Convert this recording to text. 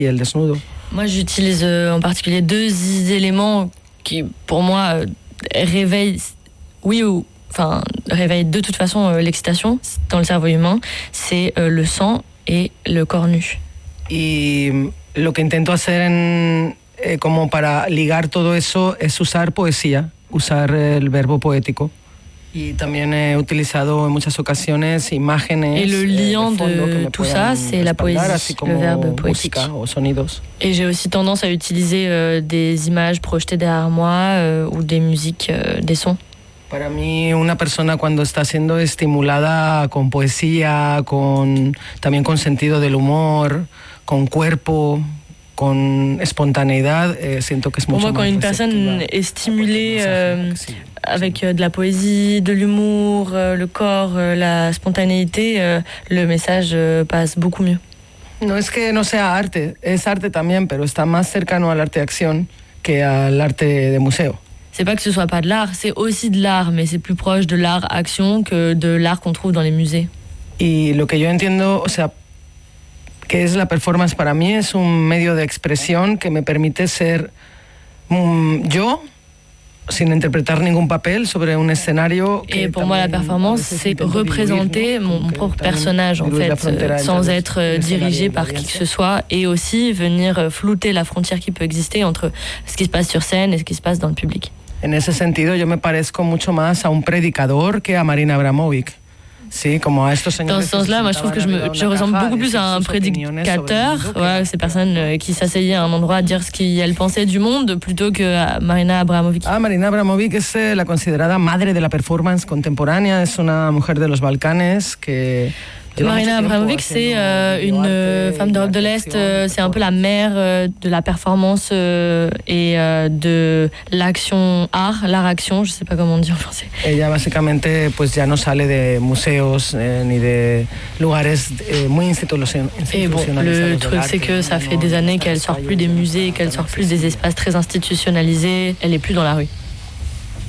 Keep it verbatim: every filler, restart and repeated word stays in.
y el desnudo. Moi, j'utilise euh, en particulier deux éléments qui, pour moi, euh, réveillent, oui ou, enfin, réveillent de toute façon euh, l'excitation dans le cerveau humain. C'est euh, le sang et le corps nu. Y lo que intento hacer en, eh, como para ligar todo eso es usar poesía, usar el verbo poético. Y también he utilizado en muchas ocasiones imágenes. Et le liant eh, de, fondo que de me tout ça, c'est la poésie, le verbe poétique. O sonidos. Et j'ai aussi tendance à utiliser euh, des images projetées derrière moi euh, ou des musiques, euh, des sons. Para mí, una persona cuando está siendo estimulada con poesía, con, también con sentido del humor, con cuerpo, con espontaneidad, eh, siento que es mucho Pour moi, quand más une personne est stimulée euh, avec euh, de la poésie, de l'humour, euh, le corps, euh, la spontanéité, euh, le message euh, passe beaucoup mieux. No es que no sea arte, es arte también, pero está más cercano al arte de acción que al arte de museo. C'est pas que ce soit pas de l'art, c'est aussi de l'art, mais c'est plus proche de l'art action que de l'art qu'on trouve dans les musées. Y lo que yo entiendo, o sea, que es la performance para mí, es un medio de expresión que me permite ser um, yo, sin interpretar ningún papel sobre un escenario. Et pour moi, la performance, c'est représenter mon, mon propre personnage, en fait, sans être dirigé par qui que ce soit, et aussi venir flouter la frontière qui peut exister entre ce qui se passe sur scène et ce qui se passe dans le public. En ese sentido, yo me parezco mucho más a un predicador que a Marina Abramovic. Sí, como a estos señores. Dans ce sens-là, moi, je trouve que je, me, je ressemble beaucoup plus à un prédicateur, ouais, ces personnes euh, qui s'asseyaient à un endroit à dire ce qu'elles pensaient du monde, plutôt que à Marina Abramovic. Ah, Marina Abramovic es eh, la considerada madre de la performance contemporánea, es una mujer de los Balcanes que... Marina Abramovic, c'est euh, une euh, femme d'Europe de l'Est, euh, c'est un peu la mère euh, de la performance euh, et euh, de l'action art, l'art-action, je sais pas comment on dit en français. Ella básicamente pues ya no sale de museos eh, ni de lugares eh, muy institucionalizados. Et bon, le truc c'est que ça fait des années qu'elle sort plus des musées, qu'elle sort plus des espaces très institutionnalisés, elle est plus dans la rue.